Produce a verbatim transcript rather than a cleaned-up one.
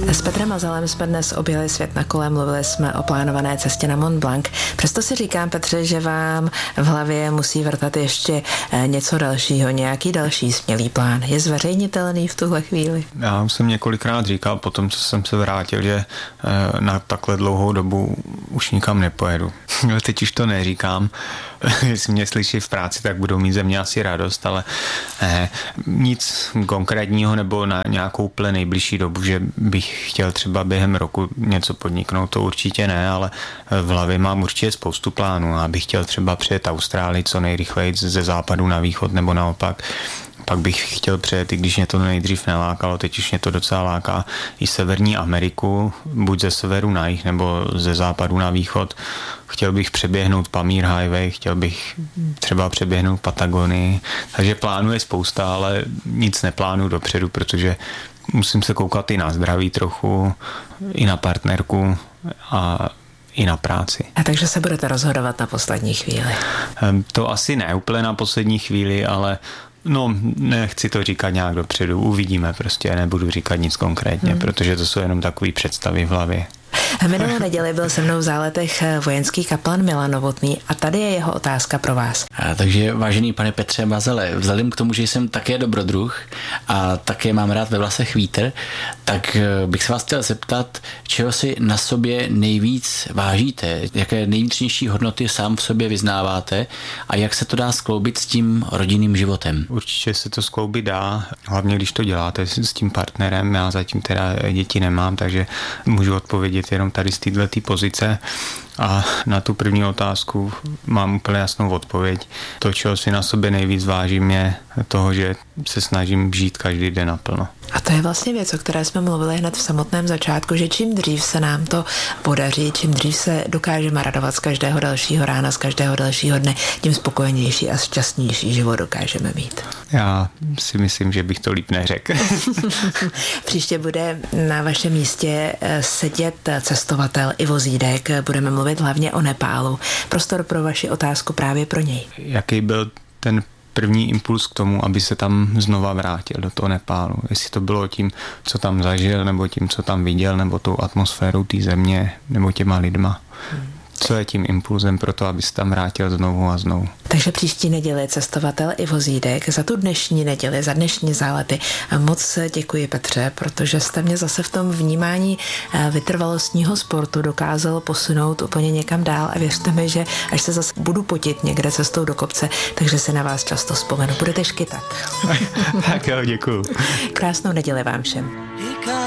S Petrem Mazalem jsme dnes objeli svět na kole, mluvili jsme o plánované cestě na Mont Blanc. Přesto si říkám, Petře, že vám v hlavě musí vrtat ještě něco dalšího, nějaký další smělý plán. Je zveřejnitelný v tuhle chvíli? Já už jsem několikrát říkal po tom, co jsem se vrátil, že na takhle dlouhou dobu už nikam nepojedu. Teď už to neříkám. Jestli mě slyší v práci, tak budou mít ze mě asi radost, ale eh, nic konkrétního nebo na nějakou úplně nejbližší dobu, že bych chtěl třeba během roku něco podniknout, to určitě ne, ale v hlavě mám určitě spoustu plánů. Já bych chtěl třeba přijet Austrálii co nejrychleji ze západu na východ nebo naopak. Pak bych chtěl přejet, i když mě to nejdřív nelákalo, teď už mě to docela láká, i Severní Ameriku, buď ze severu na jih, nebo ze západu na východ. Chtěl bych přeběhnout Pamír Highway, chtěl bych třeba přeběhnout Patagonii, takže plánů je spousta, ale nic neplánuju dopředu, protože musím se koukat i na zdraví trochu, i na partnerku a i na práci. A takže se budete rozhodovat na poslední chvíli? To asi ne úplně na poslední chvíli, ale no, nechci to říkat nějak dopředu, uvidíme prostě, nebudu říkat nic konkrétně, hmm. protože to jsou jenom takové představy v hlavě. Minulou neděli byl se mnou v Záletech vojenský kaplan Milan Novotný a tady je jeho otázka pro vás. A takže vážený pane Petře Mazale, vzhledem k tomu, že jsem také dobrodruh a také mám rád ve vlasech vítr, tak bych se vás chtěl zeptat, čeho si na sobě nejvíc vážíte, jaké nejvnitřnější hodnoty sám v sobě vyznáváte a jak se to dá skloubit s tím rodinným životem? Určitě se to skloubit dá, hlavně když to děláte s tím partnerem. Já zatím teda děti nemám, takže můžu odpovědět jenom tady z této pozice. A na tu první otázku mám úplně jasnou odpověď. To, čeho si na sobě nejvíc vážím, je toho, že se snažím žít každý den naplno. A to je vlastně věc, o které jsme mluvili hned v samotném začátku, že čím dřív se nám to podaří, čím dřív se dokážeme radovat z každého dalšího rána, z každého dalšího dne, tím spokojenější a šťastnější život dokážeme mít. Já si myslím, že bych to líp neřekl. Příště bude na vašem místě sedět cestovatel Ivo Zídek. Budeme mluvit hlavně o Nepálu. Prostor pro vaši otázku právě pro něj. Jaký byl ten první impuls k tomu, aby se tam znova vrátil do toho Nepálu? Jestli to bylo tím, co tam zažil, nebo tím, co tam viděl, nebo tou atmosférou té země, nebo těma lidma. Hmm. Co je tím impulzem pro to, aby se tam vrátil znovu a znovu? Takže příští neděli cestovatel Ivo Zídek. Za tu dnešní neděli, za dnešní zálety moc děkuji, Petře, protože jste mě zase v tom vnímání vytrvalostního sportu dokázal posunout úplně někam dál a věřte mi, že až se zase budu potit někde cestou do kopce, takže se na vás často vzpomenu. Budete škytat. Tak jo, děkuju. Krásnou neděli vám všem.